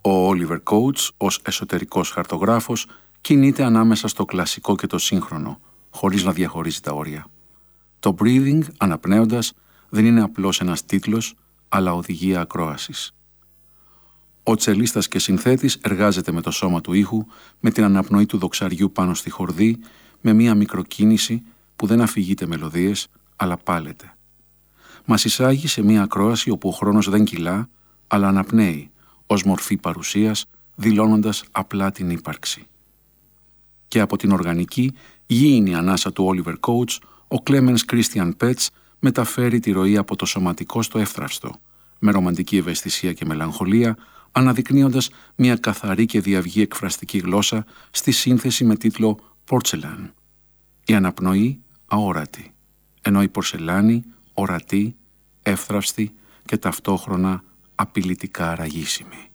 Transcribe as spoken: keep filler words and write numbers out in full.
Ο Oliver Coates, ως εσωτερικός χαρτογράφος, κινείται ανάμεσα στο κλασικό και το σύγχρονο, χωρίς να διαχωρίζει τα όρια. Το breathing, αναπνέοντας, δεν είναι απλώς ένας τίτλος, αλλά οδηγία ακρόασης. Ο τσελίστας και συνθέτης εργάζεται με το σώμα του ήχου, με την αναπνοή του δοξαριού πάνω στη χορδή, με μία μικροκίνηση που δεν αφηγείται μελωδίες, αλλά πάλεται. Μας εισάγει σε μία ακρόαση όπου ο χρόνος δεν κυλά, αλλά αναπνέει, ως μορφή παρουσίας, δηλώνοντας απλά την ύπαρξη. Και από την οργανική, γήινη ανάσα του Oliver Coates, ο Clemens Christian Petz μεταφέρει τη ροή από το σωματικό στο εύθραυστο, με ρομαντική ευαισθησία και μελαγχολία, αναδεικνύοντας μια καθαρή και διαυγή εκφραστική γλώσσα στη σύνθεση με τίτλο Porcelain. Η αναπνοή αόρατη, ενώ η πορσελάνη ορατή, εύθραυστη και ταυτόχρονα απειλητικά ραγίσιμη.